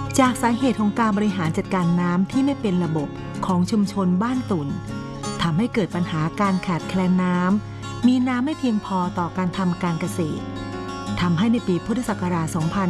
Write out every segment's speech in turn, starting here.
จากสาเหตุของการบริหารจัดการน้ำที่ไม่เป็นระบบของชุมชนบ้านตุ่นทำให้เกิดปัญหาการขาดแคลนน้ำมีน้ำไม่เพียงพอต่อการทำการเกษตรทำให้ในปีพุทธศักราช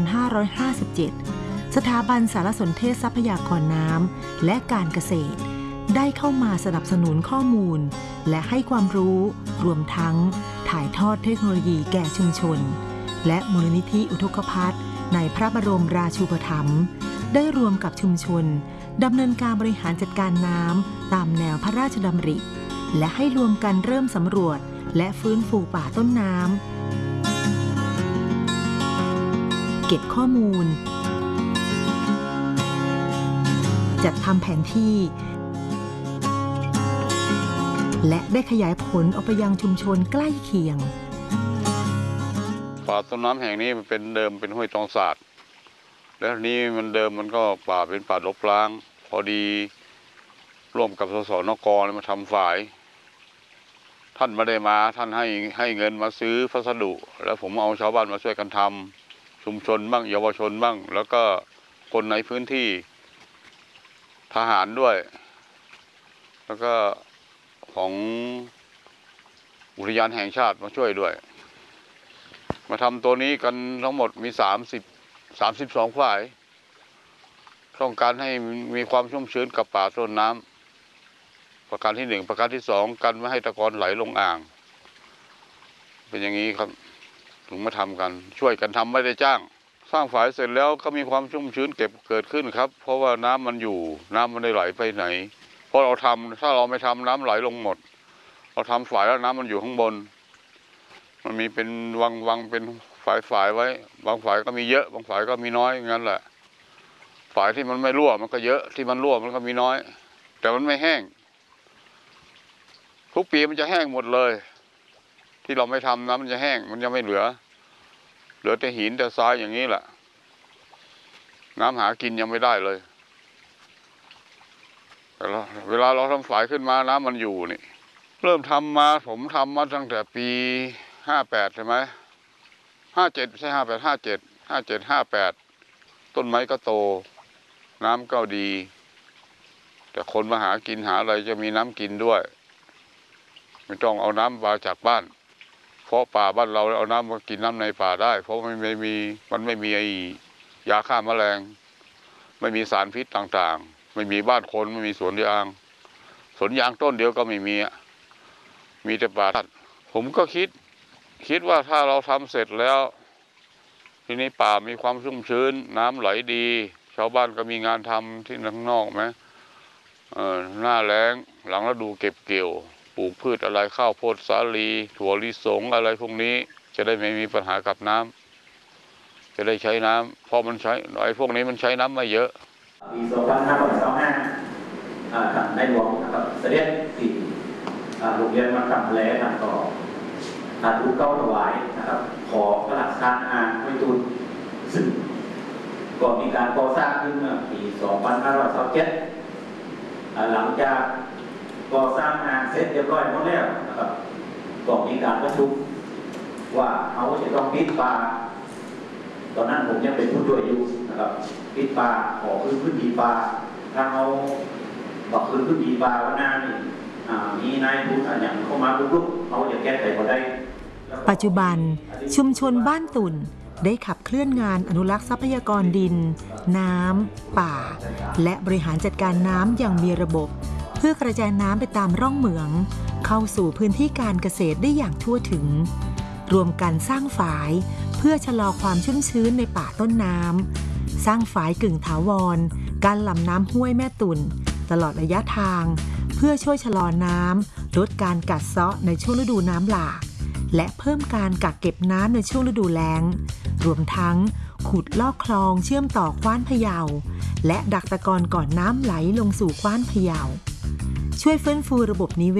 2557 สถาบันสารสนเทศทรัพยากรน้ำและการเกษตรได้เข้ามาสนับสนุนข้อมูลและให้ความรู้รวมทั้งถ่ายทอดเทคโนโลยีแก่ชุมชนและมูลนิธิอุทกภัทรในพระบรมราชูปถัมภ์ได้รวมกับชุมชนดำเนินการบริหารจัดการน้ำตามแนวพระราชดำริและให้รวมกันเริ่มสำรวจและฟื้นฟูป่าต้นน้ำเก็บข้อมูลจัดทำแผนที่และได้ขยายผลออกไปยังชุมชนใกล้เคียงป่าต้นน้ำแห่งนี้มันเป็นเดิมเป็นห้วยตองศาสตร์แล้วนี้มันเดิมมันก็ป่าเป็นป่ารกร้างพอดีร่วมกับสสนกมาทำฝ่ายท่านไม่ได้มาท่านให้เงินมาซื้อพัสดุแล้วผมเอาชาวบ้านมาช่วยกันทำชุมชนบ้างเยาวชนบ้างแล้วก็คนในพื้นที่ทหารด้วยแล้วก็ของอุทยานแห่งชาติมาช่วยด้วยมาทำตัวนี้กันทั้งหมดมี32ฝ่ายต้องการให้มีความชุ่มชื้นกับป่าต้นน้ำประการที่1ประการที่2กันไม่ให้ตะกอนไหลลงอ่างเป็นอย่างนี้ครับถึงมาทำกันช่วยกันทำไม่ได้จ้างสร้างฝ่ายเสร็จแล้วก็มีความชุ่มชื้นเกิดขึ้นครับเพราะว่าน้ำมันอยู่น้ำมันได้ไหลไปไหนเพราะเราทำถ้าเราไม่ทำน้ำไหลลงหมดเราทำฝ่ายแล้วน้ำมันอยู่ข้างบนมันมีเป็นวังเป็นฝ่ายไว้บางฝ่ายก็มีเยอะบางฝ่ายก็มีน้อยงั้นแหละฝ่ายที่มันไม่รั่วมันก็เยอะที่มันรั่วมันก็มีน้อยแต่มันไม่แห้งทุกปีมันจะแห้งหมดเลยที่เราไม่ทำน้ำมันจะแห้งมันจะไม่เหลือแต่หินแต่ทรายอย่างนี้แหละน้ำหากินยังไม่ได้เลยแต่เวลาเราทำฝ่ายขึ้นมาน้ำมันอยู่นี่เริ่มทำมาผมทำมาตั้งแต่ปี58ใช่ไหม57ไม่ใช่58ต้นไม้ก็โตน้ำก็ดีแต่คนมาหากินหาอะไรจะมีน้ำกินด้วยไม่ต้องเอาน้ำมาจากบ้านเพราะป่าบ้านเราเอาน้ำมากินน้ำในป่าได้เพราะมันไม่มีไอ้ยาฆ่าแมลงไม่มีสารพิษต่างๆไม่มีบ้านคนไม่มีสวนยางต้นเดียวก็ไม่มีแต่ป่าผมก็คิดว่าถ้าเราทำเสร็จแล้วทีนี้ป่ามีความชุ่มชื้นน้ำไหลดีชาวบ้านก็มีงานทำที่ข้างนอกไหมหน้าแล้งหลังฤดูเก็บเกี่ยวปลูกพืชอะไรข้าวโพดสาลีถั่วลิสงอะไรพวกนี้จะได้ไม่มีปัญหากับน้ำจะได้ใช้น้ำเพราะมันใช้ไอ้พวกนี้มันใช้น้ำไม่เยอะปี 2525ท่านในหลวงนะครับเสด็จที่โรงเรียนวัดกำแลท่านก็รูปเก้าถวายนะครับขอพระราชทานอ่างห้วยตุนซึ่งก็มีการก่อสร้างขึ้นเมื่อปี 2527หลังจากก่อสร้างอ่างเสร็จเรียบร้อยหมดแล้วนะครับก็มีการประชุมว่าเขาจะต้องปิดป่าตอนนั้นผมยังเป็นผู้ช่วยอยู่นะครับปิดป่าขอพื้นที่ป่าถ้าเขาบอกพื้นที่ป่าว่านานี่มีนายทุนอย่างเข้ามาลุกเขาจะแก้ไขก็ได้ปัจจุบันชุมชนบ้านตุ่นได้ขับเคลื่อนงานอนุรักษ์ทรัพยากรดินน้ำป่าและบริหารจัดการน้ำอย่างมีระบบเพื่อกระจายน้ำไปตามร่องเหมืองเข้าสู่พื้นที่การเกษตรได้อย่างทั่วถึงรวมกันสร้างฝายเพื่อชะลอความชุ่มชื้นในป่าต้นน้ำสร้างฝายกึ่งถาวรการลำน้ำห้วยแม่ตุ่นตลอดระยะทางเพื่อช่วยชะลอน้ำลดการกัดเซาะในช่วงฤดูน้ำหลากและเพิ่มการกักเก็บน้ำในช่วงฤดูแล้งรวมทั้งขุดลอกคลองเชื่อมต่อขว้านพะเยาและดักตะกอนก่อนน้ำไหลลงสู่ขว้านพะเยาช่วยฟื้นฟูระบบนิเวศ